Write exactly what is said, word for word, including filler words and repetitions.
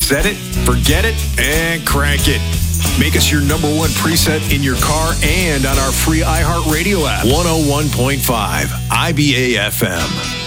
Set it, forget it, and crank it. Make us your number one preset in your car and on our free iHeartRadio app. one oh one point five I B A F M.